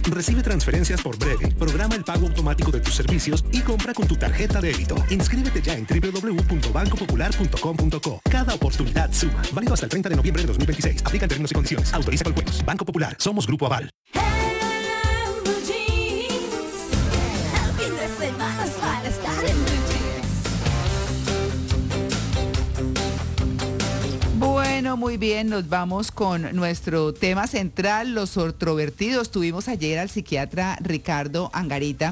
Recibe transferencias por Breve, programa el pago automático de tus servicios y compra con tu tarjeta de débito. Inscríbete ya en www.bancopopular.com.co. Cada oportunidad suma. Válido hasta el 30 de noviembre de 2026. Aplica términos y condiciones. Autoriza con juegos. Banco Popular. Somos Grupo Aval. Bueno, muy bien, nos vamos con nuestro tema central, los introvertidos. Tuvimos ayer al psiquiatra Ricardo Angarita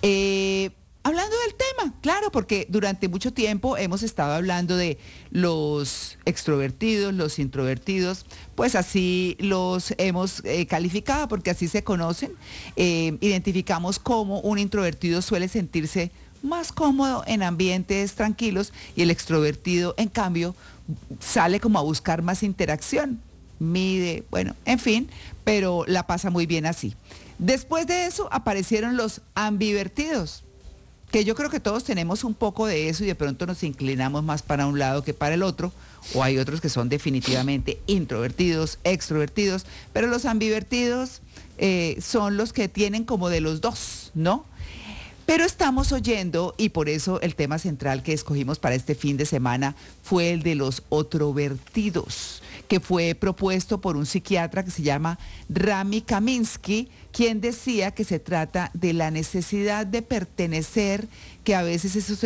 hablando del tema, claro, porque durante mucho tiempo hemos estado hablando de los extrovertidos, los introvertidos, pues así los hemos calificado porque así se conocen. Identificamos cómo un introvertido suele sentirse más cómodo en ambientes tranquilos y el extrovertido, en cambio, sale como a buscar más interacción, mide, bueno, en fin, pero la pasa muy bien así. Después de eso aparecieron los ambivertidos, que yo creo que todos tenemos un poco de eso y de pronto nos inclinamos más para un lado que para el otro, o hay otros que son definitivamente introvertidos, extrovertidos, pero los ambivertidos son los que tienen como de los dos, ¿no? Pero estamos oyendo, y por eso el tema central que escogimos para este fin de semana fue el de los otrovertidos, que fue propuesto por un psiquiatra que se llama Rami Kaminsky, quien decía que se trata de la necesidad de pertenecer, que a veces esos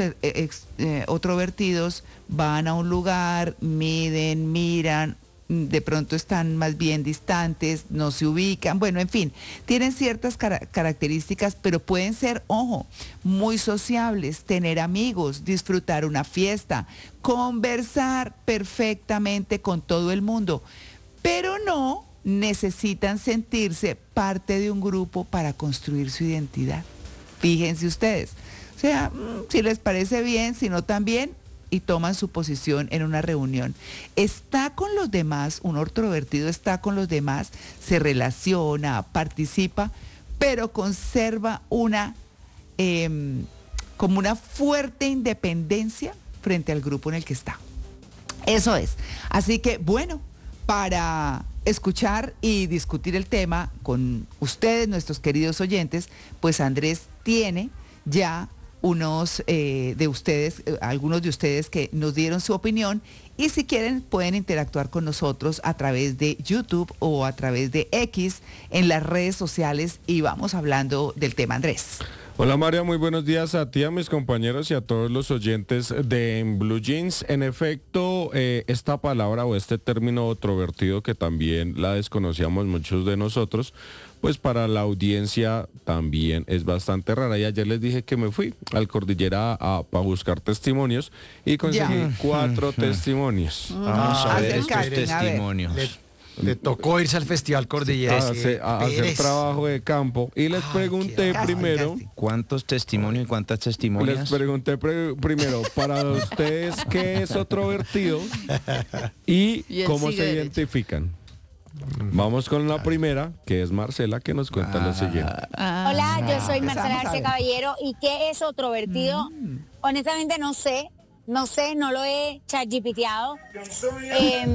otrovertidos van a un lugar, miden, miran, de pronto están más bien distantes, no se ubican, bueno, en fin, tienen ciertas características, pero pueden ser, ojo, muy sociables, tener amigos, disfrutar una fiesta, conversar perfectamente con todo el mundo, pero no necesitan sentirse parte de un grupo para construir su identidad. Fíjense ustedes, o sea, si les parece bien, si no también, y toman su posición en una reunión. Está con los demás, un introvertido está con los demás, se relaciona, participa, pero conserva una, como una fuerte independencia frente al grupo en el que está. Eso es. Así que, bueno, para escuchar y discutir el tema con ustedes, nuestros queridos oyentes, pues Andrés tiene ya unos de ustedes, algunos de ustedes que nos dieron su opinión, y si quieren pueden interactuar con nosotros a través de YouTube o a través de X en las redes sociales y vamos hablando del tema, Andrés. Hola María, muy buenos días a ti, a mis compañeros y a todos los oyentes de En Blue Jeans. En efecto, esta palabra o este término introvertido, que también la desconocíamos muchos de nosotros, pues para la audiencia también es bastante rara. Y ayer les dije que me fui al Cordillera para buscar testimonios y conseguí 4 testimonios. Vamos a ver estos testimonios. Le tocó irse al Festival Cordillera. A hacer trabajo de campo. Y les pregunté primero... ¿Cuántos testimonios y cuántas testimonias? Les pregunté primero, para ustedes, ¿qué es introvertido? Y cómo se identifican. Vamos con la primera, que es Marcela, que nos cuenta lo siguiente. Hola, yo soy Marcela García Caballero. ¿Y qué es introvertido? Honestamente no sé, no lo he chatgpteado.